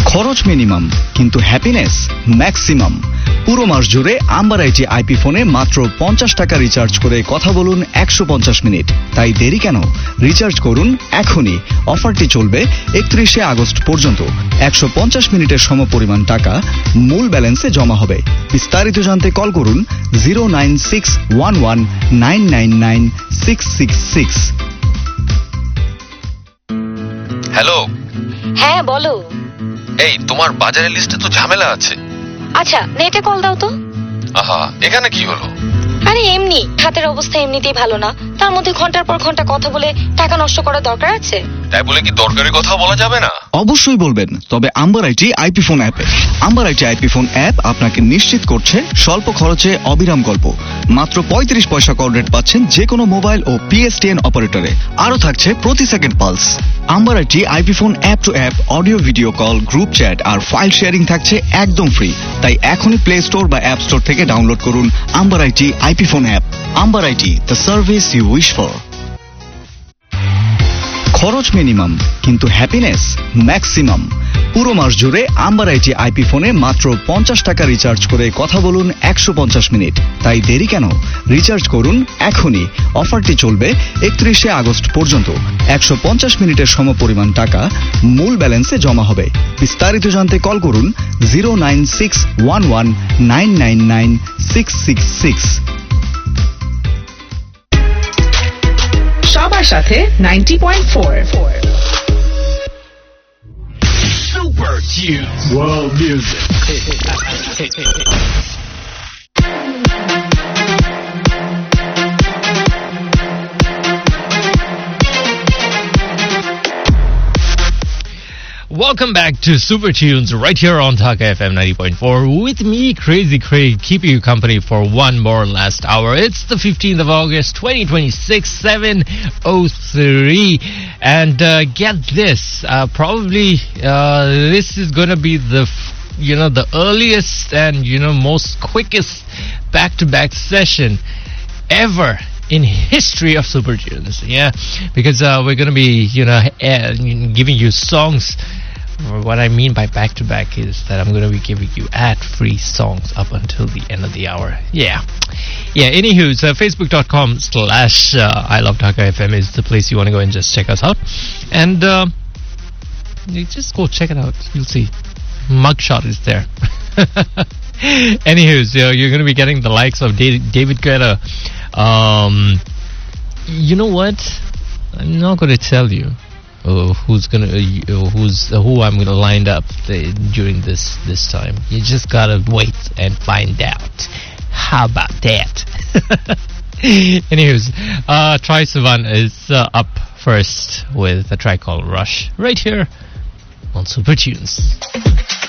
খরচ মিনিমাম কিন্তু happiness maximum. পুরো মাস জুড়ে আম্বার আইটি আইপি ফোনে মাত্র 50 টাকা রিচার্জ করে কথা বলুন 150 মিনিট। তাই দেরি কেন? রিচার্জ করুন এখনই। অফারটি চলবে 31 আগস্ট পর্যন্ত। 150 মিনিটের সমপরিমাণ টাকা মূল ব্যালেন্সে জমা হবে। বিস্তারিত জানতে কল করুন 09611999666। হ্যালো। হ্যাঁ বলো। এই তোমার বাজারের লিস্টে তো ঝামেলা আছে। আচ্ছা নেটে কল দাও তো। আহা, এখানে কি হলো? আরে এমনি, হাতের অবস্থা এমনিতেই ভালো না, তার মধ্যে ঘন্টার পর ঘন্টা কথা বলে টাকা নষ্ট করার দরকার আছে? তাই বলে কি দরকারি কথা বলা যাবে না? অবশ্যই বলবেন, তবে আম্বার আইটি আইপি ফোন অ্যাপে। Amber IT IP phone app আপনাকে নিশ্চিত করছে স্বল্প খরচে অবিরাম গল্প। মাত্র 35 পয়সা কল রেট পাচ্ছেন যে কোনো মোবাইল ও পিএসটিএন অপারেটরে। আরও থাকছে প্রতি second pulse. Amber IT IP phone app two app audio video call, group chat R file sharing থাকছে একদম ফ্রি। তাই এখনই প্লে স্টোর বা অ্যাপ স্টোর থেকে ডাউনলোড করুন amber IT IP phone app. Amber IT, the service you wish for. খরচ minimum কিন্তু happiness maximum. পুরো মাস জুড়ে আম্বার আইটি আইপি ফোনে মাত্র 50 টাকা রিচার্জ করে কথা বলুন 150 মিনিট। তাই দেরি কেন? রিচার্জ করুন এখনই। অফারটি চলবে 31 আগস্ট পর্যন্ত। 150 মিনিটের সমপরিমাণ টাকা মূল ব্যালেন্সে জমা হবে। বিস্তারিত জানতে কল করুন 09611999666। সবার সাথে 90.4 Super Tunes World Music. Welcome back to Super Tunes right here on Dhaka FM 90.4 with me, Crazy Craig, keeping you company for one more last hour. It's the 15th of August, 2026, 7:03. And get this, probably this is going to be the the earliest and, most quickest back-to-back session ever in history of Super Tunes. Yeah, because we're going to be, giving you songs. What I mean by back-to-back is that I'm going to be giving you ad-free songs up until the end of the hour. Yeah, anywho, so facebook.com/I Love Dhaka FM is the place you want to go and just check us out. And you just go check it out. You'll see. Mugshot is there. Anywho, so you're going to be getting the likes of David Guetta. You know what? I'm not going to tll you who I'm going to line up during this time. You just gotta wait and find out. How about that? Anyways, Troye Sivan is up first with a track called Rush right here on Super Tunes.